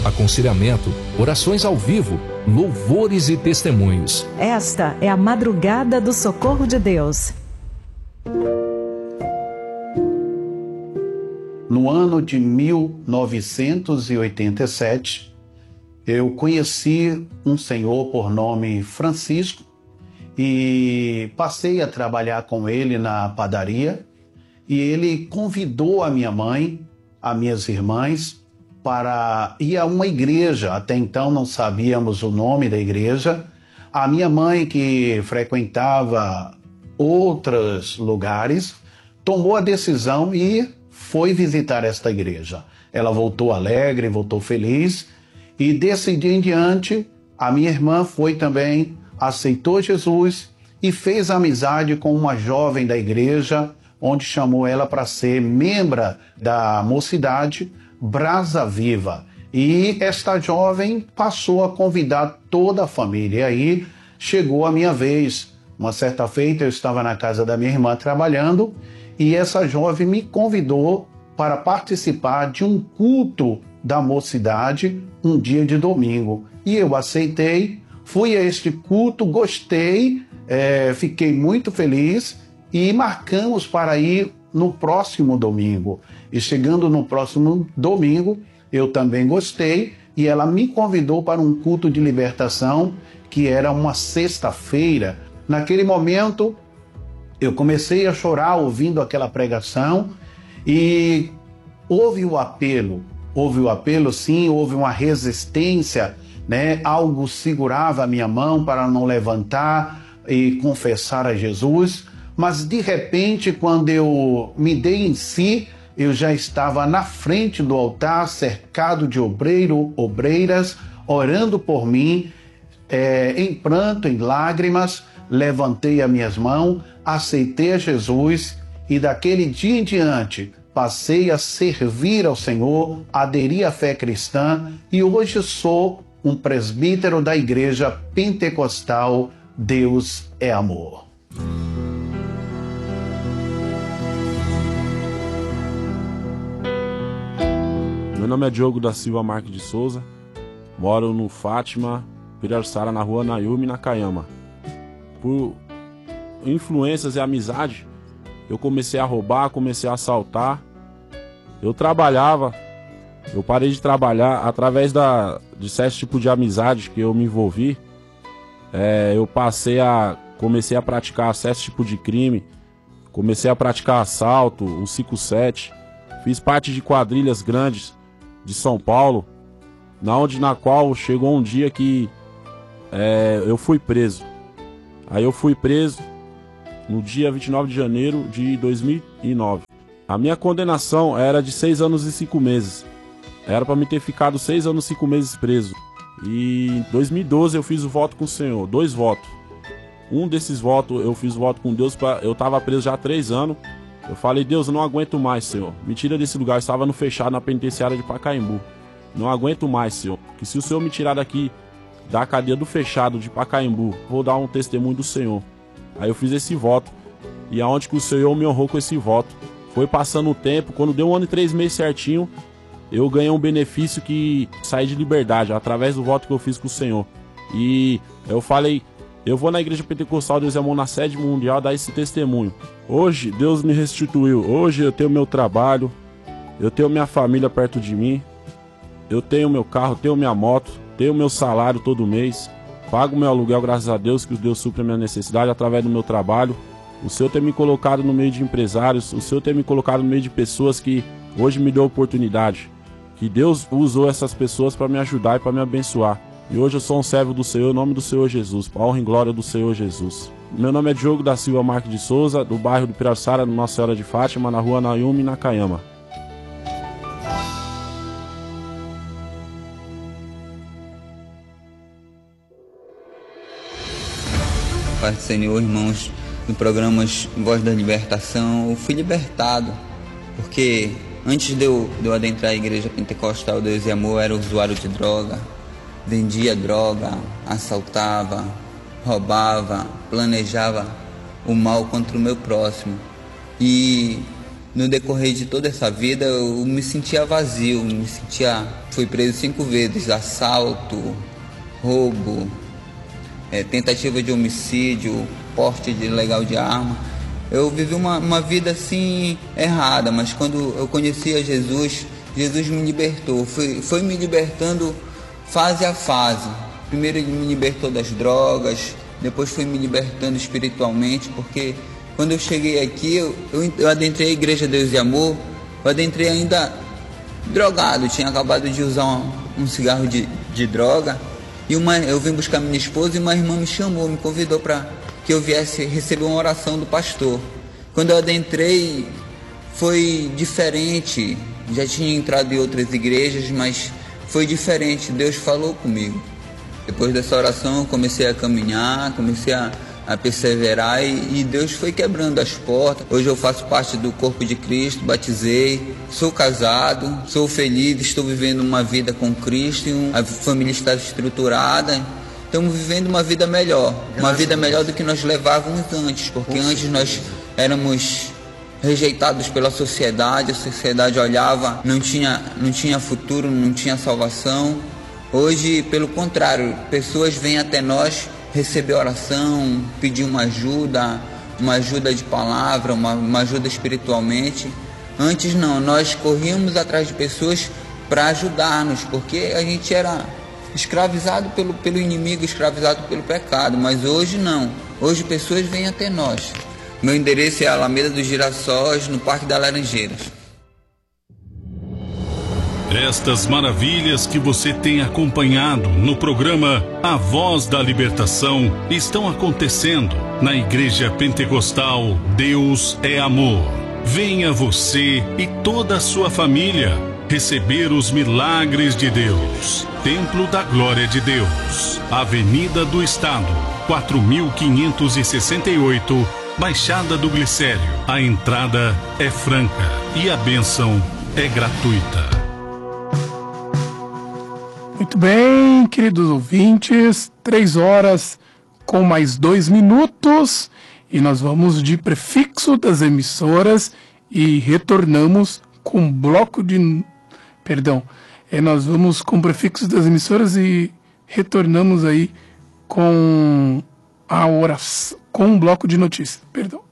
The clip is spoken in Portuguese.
aconselhamento, orações ao vivo, louvores e testemunhos. Esta é a Madrugada do Socorro de Deus. No ano de 1987, eu conheci um senhor por nome Francisco e passei a trabalhar com ele na padaria, e ele convidou a minha mãe, as minhas irmãs, para ir a uma igreja. Até então não sabíamos o nome da igreja. A minha mãe, que frequentava outros lugares, tomou a decisão e foi visitar esta igreja. Ela voltou alegre, voltou feliz, e desse dia em diante, a minha irmã foi também, aceitou Jesus e fez amizade com uma jovem da igreja, onde chamou ela para ser membro da mocidade Brasa Viva. E esta jovem passou a convidar toda a família. E aí chegou a minha vez. Uma certa feita eu estava na casa da minha irmã trabalhando, e essa jovem me convidou para participar de um culto da mocidade um dia de domingo. E eu aceitei, fui a este culto, gostei, fiquei muito feliz e marcamos para ir no próximo domingo. E chegando no próximo domingo, eu também gostei, e ela me convidou para um culto de libertação, que era uma sexta-feira. Naquele momento, eu comecei a chorar ouvindo aquela pregação, e houve o apelo sim, houve uma resistência, né? Algo segurava a minha mão para não levantar e confessar a Jesus, mas de repente, quando eu me dei em si, eu já estava na frente do altar, cercado de obreiras, orando por mim, em pranto, em lágrimas. Levantei as minhas mãos, aceitei a Jesus, e daquele dia em diante passei a servir ao Senhor, aderi à fé cristã, e hoje sou um presbítero da Igreja Pentecostal Deus é Amor. Meu nome é Diogo da Silva Marques de Souza, moro no Fátima, Piraçara, na rua Nayumi, Nakayama. Por influências e amizade, eu comecei a roubar, comecei a assaltar. Eu trabalhava, eu parei de trabalhar através de certo tipo de amizade que eu me envolvi. Eu comecei a praticar certo tipo de crime, comecei a praticar assalto, 157, fiz parte de quadrilhas grandes de São Paulo, na qual chegou um dia que eu fui preso. Aí eu fui preso no dia 29 de janeiro de 2009. A minha condenação era de 6 anos e 5 meses. Era para me ter ficado 6 anos e 5 meses preso. E em 2012 eu fiz o voto com o Senhor, 2 votos. Um desses votos eu fiz o voto com Deus, eu estava preso já há 3 anos. Eu falei: Deus, eu não aguento mais, Senhor. Me tira desse lugar, eu estava no fechado na penitenciária de Pacaembu. Não aguento mais, Senhor. Que se o Senhor me tirar daqui da cadeia do fechado de Pacaembu, vou dar um testemunho do Senhor. Aí eu fiz esse voto, e aonde que o Senhor me honrou com esse voto. Foi passando o tempo, quando deu 1 ano e 3 meses certinho, eu ganhei um benefício que saí de liberdade, através do voto que eu fiz com o Senhor. E eu falei: eu vou na Igreja Pentecostal Deus é Amor, na sede mundial, dar esse testemunho. Hoje Deus me restituiu, hoje eu tenho meu trabalho, eu tenho minha família perto de mim, eu tenho meu carro, tenho minha moto, tenho meu salário todo mês, pago meu aluguel, graças a Deus, que Deus supre a minha necessidade através do meu trabalho. O Senhor tem me colocado no meio de empresários, o Senhor tem me colocado no meio de pessoas que hoje me deu oportunidade. Que Deus usou essas pessoas para me ajudar e para me abençoar. E hoje eu sou um servo do Senhor, em nome do Senhor Jesus, para a honra e glória do Senhor Jesus. Meu nome é Diogo da Silva Marques de Souza, do bairro do Piraçara, no Nossa Senhora de Fátima, na rua Nayumi, Nakayama. Pai do Senhor, irmãos, no programa Voz da Libertação, eu fui libertado, porque antes de eu adentrar a Igreja Pentecostal Deus e Amor, eu era usuário de droga, vendia droga, assaltava, roubava, planejava o mal contra o meu próximo. E no decorrer de toda essa vida eu me sentia vazio, fui preso 5 vezes, assalto, roubo, tentativa de homicídio, porte ilegal de arma. Eu vivi uma vida assim errada, mas quando eu conheci a Jesus, Jesus me libertou, foi me libertando fase a fase. Primeiro ele me libertou das drogas, depois foi me libertando espiritualmente, porque quando eu cheguei aqui, eu adentrei a Igreja Deus e Amor, eu adentrei ainda drogado, tinha acabado de usar um cigarro de droga, e eu vim buscar minha esposa e uma irmã me chamou, me convidou para que eu viesse receber uma oração do pastor. Quando eu adentrei, foi diferente, já tinha entrado em outras igrejas, mas foi diferente, Deus falou comigo. Depois dessa oração eu comecei a caminhar, comecei a perseverar e Deus foi quebrando as portas. Hoje eu faço parte do corpo de Cristo, batizei, sou casado, sou feliz, estou vivendo uma vida com Cristo, a família está estruturada, estamos vivendo uma vida melhor, uma vida melhor do que nós levávamos antes, porque antes nós éramos rejeitados pela sociedade, a sociedade olhava, não tinha futuro, não tinha salvação. Hoje, pelo contrário, pessoas vêm até nós receber oração, pedir uma ajuda de palavra, uma ajuda espiritualmente. Antes não, nós corríamos atrás de pessoas para ajudar-nos, porque a gente era escravizado pelo inimigo, escravizado pelo pecado, mas hoje não. Hoje pessoas vêm até nós. Meu endereço é a Alameda dos Girassóis, no Parque das Laranjeiras. Estas maravilhas que você tem acompanhado no programa A Voz da Libertação estão acontecendo na Igreja Pentecostal Deus é Amor. Venha você e toda a sua família receber os milagres de Deus. Templo da Glória de Deus, Avenida do Estado, 4568, Baixada do Glicério. A entrada é franca e a bênção é gratuita. Muito bem, queridos ouvintes, 3 horas com mais 2 minutos e nós vamos de prefixo das emissoras e retornamos com bloco de... nós vamos com prefixo das emissoras e retornamos aí com a oração, com um bloco de notícias,